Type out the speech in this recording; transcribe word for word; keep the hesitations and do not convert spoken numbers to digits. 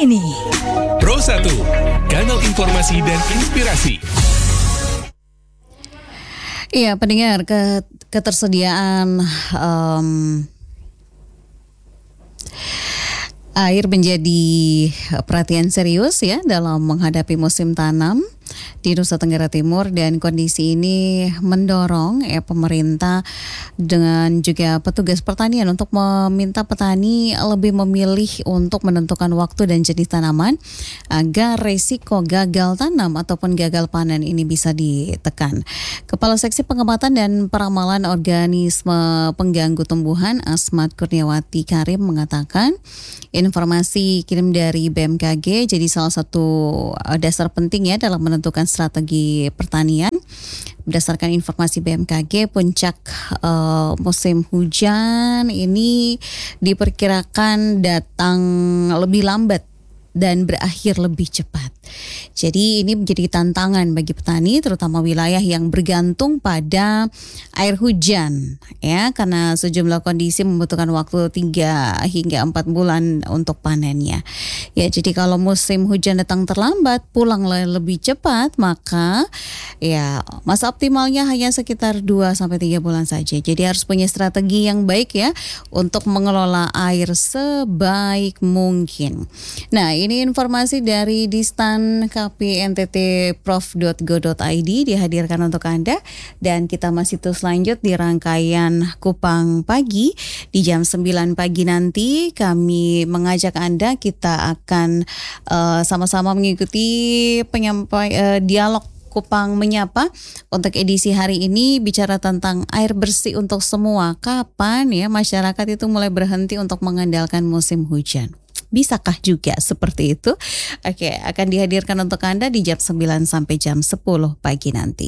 ini. Pro satu, kanal informasi dan inspirasi. Iya, pendengar, ke, ketersediaan um, air menjadi perhatian serius ya dalam menghadapi musim tanam di Nusa Tenggara Timur, dan kondisi ini mendorong ya pemerintah dengan juga petugas pertanian untuk meminta petani lebih memilih untuk menentukan waktu dan jenis tanaman agar risiko gagal tanam ataupun gagal panen ini bisa ditekan. Kepala Seksi Pengamatan dan Peramalan Organisme Pengganggu Tumbuhan Asmat Kurniawati Karim mengatakan informasi kirim dari B M K G jadi salah satu dasar penting ya dalam menentukan strategi pertanian. Berdasarkan informasi B M K G, puncak uh, musim hujan ini diperkirakan datang lebih lambat dan berakhir lebih cepat. Jadi ini menjadi tantangan bagi petani, terutama wilayah yang bergantung pada air hujan ya, karena sejumlah kondisi membutuhkan waktu tiga hingga empat bulan untuk panennya. Ya, jadi kalau musim hujan datang terlambat, pulang lebih cepat, maka ya masa optimalnya hanya sekitar dua sampai tiga bulan saja. Jadi harus punya strategi yang baik ya untuk mengelola air sebaik mungkin. Nah, ini informasi dari Distan K P N T T prof dot go dot i d dihadirkan untuk Anda, dan kita masih terus lanjut di rangkaian Kupang Pagi. Di jam sembilan pagi nanti kami mengajak Anda, kita akan uh, sama-sama mengikuti penyampai uh, dialog Kupang Menyapa untuk edisi hari ini, bicara tentang air bersih untuk semua. Kapan ya masyarakat itu mulai berhenti untuk mengandalkan musim hujan? Bisakah juga seperti itu? Oke, akan dihadirkan untuk Anda di jam sembilan sampai jam sepuluh pagi nanti.